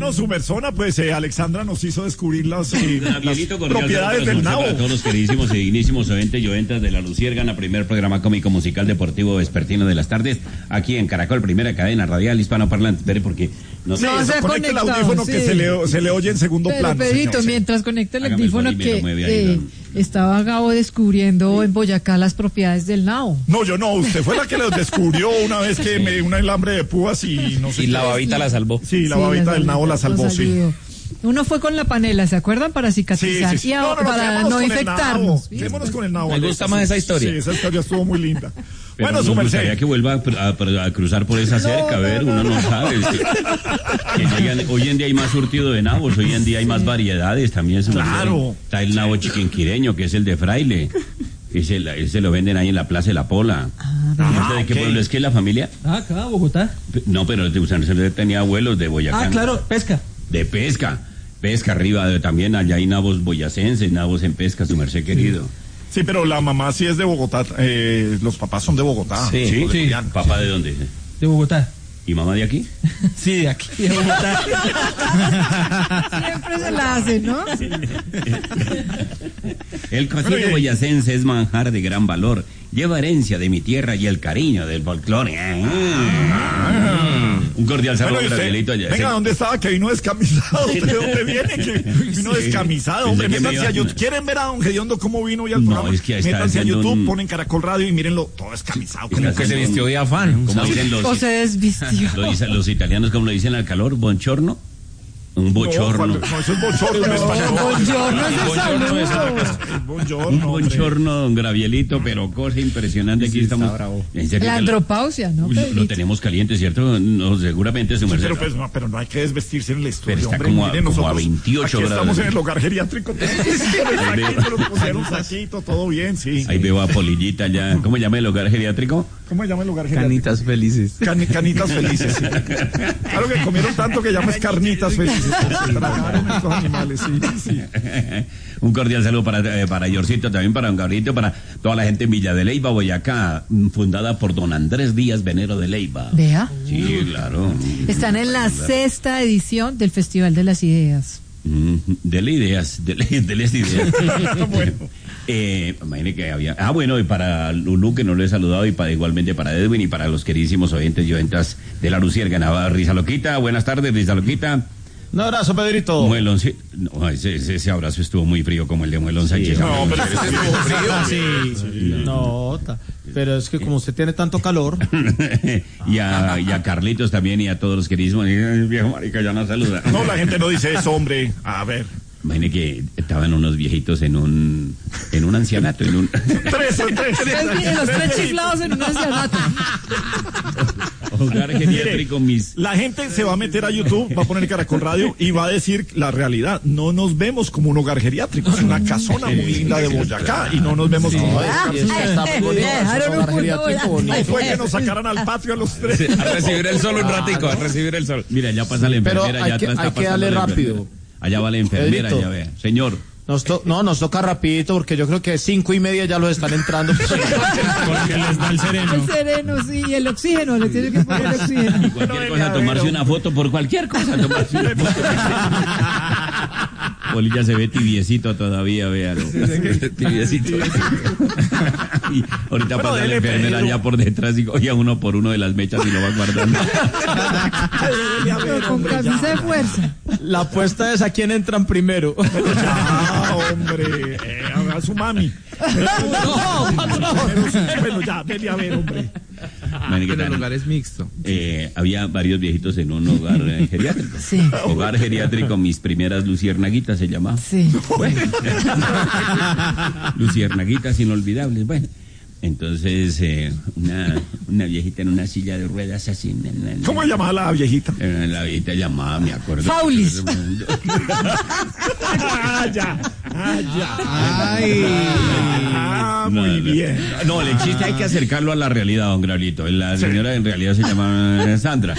Bueno, su persona, pues Alexandra nos hizo descubrir las propiedades del nabo. Para todos los queridísimos y dignísimos oyentes y oyentas de La Luciérgana, primer programa cómico musical deportivo vespertino de las tardes, aquí en Caracol, primera cadena radial hispanoparlante. Espere, porque no sé. No, se conecta el audífono, sí, que se le oye en segundo plano. Pedrito, mientras conecta el audífono, que estaba Gabo descubriendo en Boyacá las propiedades del nao. No, yo no, usted fue la que los descubrió una vez que me dio un alambre de púas y no sé. Y la babita la salvó. Sí, la babita del nao la salvó, sí. Uno fue con la panela, ¿se acuerdan? Para cicatrizar. Sí. Y para no infectarnos. Quedémonos con el nao. Me gusta más esa historia. Sí, esa historia estuvo muy linda. Pero bueno, nos gustaría que vuelva a cruzar por esa cerca, a ver, uno no sabe. Hoy en día hay más surtido de nabos, hoy en día hay más variedades también. Claro. Está el nabo chiquinquireño, que es el de Fraile. Ese lo venden ahí en la Plaza de la Pola. ¿De qué pueblo es que es la familia? Acá, Bogotá. No, pero usted tenía abuelos de Boyacá. Ah, claro, pesca. De pesca arriba, también allá hay nabos boyacenses, nabos en pesca, su merced querido. Sí, pero la mamá sí es de Bogotá, los papás son de Bogotá. Sí. ¿Papá de dónde? De Bogotá. ¿Y mamá de aquí? Sí, de aquí, de Bogotá. Siempre se la hace, ¿no? El cocido boyacense es manjar de gran valor. Lleva herencia de mi tierra y el cariño del folclore. Un cordial saludo, Gabrielito. Venga, ¿dónde estaba que vino descamisado? ¿De dónde viene que vino descamisado? Hombre, métanse a YouTube. ¿Quieren ver a don Gediondo cómo vino hoy al programa? Es que métanse a YouTube, ponen Caracol Radio y mírenlo todo descamisado. Como que se vistió de afán. Como dicen O se desvistió. Los italianos, como lo dicen al calor, bonchorno. Un bochorno. No, eso es bochorno en español. Bonchorno Un bonchorno, don Gravielito, pero cosa impresionante. Aquí estamos. La andropausia, ¿no? Lo tenemos caliente, ¿cierto? No, seguramente su merced. Pero no hay que desvestirse en el estudio. Pero está hombre, como a 28 grados. Estamos en el hogar geriátrico. Nos pusieron un saquito, todo bien, sí. Ahí veo a Polillita ya. ¿Cómo llama el hogar geriátrico? ¿Cómo se llama el hogar geriátrico? Canitas felices. Canitas felices, sí. Claro que comieron tanto que llamas carnitas felices. Tragaron estos animales, sí. Un cordial saludo para Yorcito, también para don Gabrielito, para toda la gente en Villa de Leyva, Boyacá, fundada por don Andrés Díaz Venero de Leyva. Vea. Sí, claro. Están en la 6ª edición del Festival de las Ideas. Dele ideas. Bueno. Imagínate que había. Bueno, y para Lulú, que no lo he saludado, y igualmente para Edwin y para los queridísimos oyentes y oyentas de La Luciérgana. Risa Loquita, buenas tardes, Risa Loquita. Un abrazo, Pedrito. Muelón, sí. No, ese abrazo estuvo muy frío como el de Muelón Sánchez. No, pero ese estuvo frío. Sí. No, pero es que como usted tiene tanto calor. y a Carlitos también y a todos los queridísimos. Viejo marica, ya no saluda. No, la gente no dice eso, hombre. A ver. Imagínate que estaban unos viejitos en un ancianato, Tres. Los 3 chiflados en un ancianato. Hogar geriátrico La gente se va a meter a YouTube, va a poner Caracol Radio y va a decir la realidad. No nos vemos como un hogar geriátrico, es una casona muy linda de Boyacá y no nos vemos como Ahí fue que nos sacaran al patio a los 3. A recibir el sol un ratico, a recibir el sol. Mira, ya pasa la enfermera, allá atrás está pasando. Hay que darle rápido. Allá va la enfermera, Pedrito. ya ve. Señor. Nos toca rapidito porque yo creo que 5:30 ya los están entrando. Porque les da el sereno. El sereno, sí, y el oxígeno, le tiene que poner el oxígeno. Cualquier cosa, tomarse una foto por cualquier cosa. Tomarse una foto. Polilla se ve tibiecito todavía, véalo. Tibiecito. Y ahorita pasa la enfermera allá por detrás y coge a uno por uno de las mechas y lo va guardando. Pero con camisa de fuerza. La apuesta es a quién entran primero. Hombre, a su mami. Bueno, ya, vete a ver, hombre. El hogar es mixto. Había varios viejitos en un hogar geriátrico. Sí. Hogar geriátrico, mis primeras luciernaguitas se llamaba. Sí. Bueno. Luciernaguitas inolvidables. Bueno. Entonces, una viejita en una silla de ruedas así. ¿Cómo llamaba la viejita? La viejita llamaba, me acuerdo. Faulis. Muy bien. No, el chiste hay que acercarlo a la realidad, don Graulito. La señora en realidad se llama Sandra.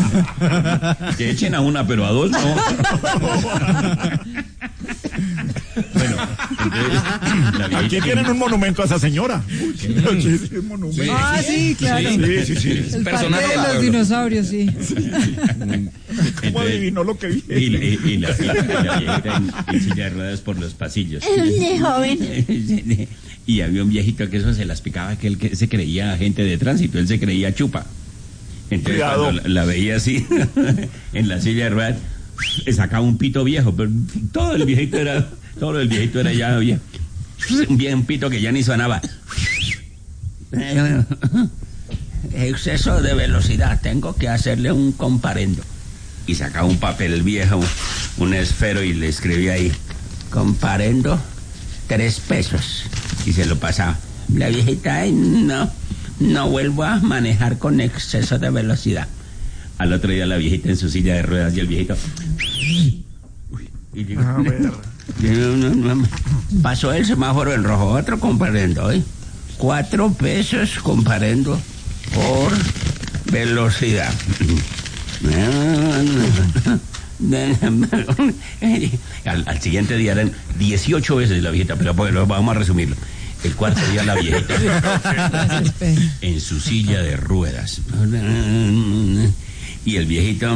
Que echen a una, pero a dos no. Bueno, entonces, la viejita- Aquí tienen un monumento a esa señora. Un monumento. Ah, sí, claro. Sí. El Persona parque de rara, los dinosaurios, sí. ¿Cómo Entonces- adivinó lo que vi? y la viejita en silla de ruedas por los pasillos. joven. Y había un viejito que eso se las picaba, que él que se creía agente de tránsito, él se creía chupa. Entonces Cuidado. cuando la veía así en la silla de ruedas, sacaba un pito viejo, pero todo el viejito era ya viejo. Un pito que ya ni sonaba. Exceso de velocidad, tengo que hacerle un comparendo. Y sacaba un papel viejo, un esfero, y le escribía ahí, Comparendo, 3 pesos. y se lo pasaba. La viejita, ay, no vuelvo a manejar con exceso de velocidad. Al otro día la viejita en su silla de ruedas y el viejito. Y digo, A ver. Pasó el semáforo en rojo, otro comparendo, ¿eh? 4 pesos comparendo por velocidad. al siguiente día eran 18 veces la viejita, pero pues, vamos a resumirlo. El cuarto día la viejita en su silla de ruedas. Y el viejito,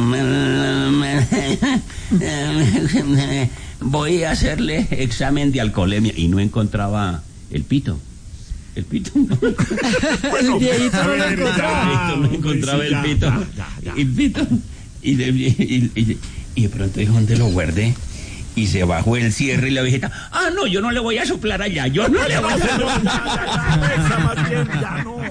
voy a hacerle examen de alcoholemia, y no encontraba el pito. El pito. El viejito a no lo ver, encontraba. No encontraba el pito. El pito. Y de pronto dijo, ¿dónde lo guardé? Y se bajó el cierre y la viejita, no, yo no le voy a soplar allá, yo no le voy a soplar. Esa más bien, ya no.